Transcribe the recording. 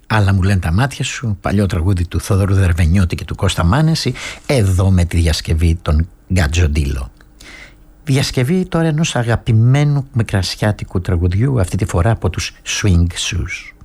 Άλλα μου λένε τα μάτια σου, παλιό τραγούδι του Θοδωρού Δερβενιώτη και του Κώστα Μάνεση, εδώ με τη διασκευή των Γκατζοντήλο. Διασκευή τώρα ενός αγαπημένου μικρασιάτικου τραγουδιού, αυτή τη φορά από τους Swing Shoes.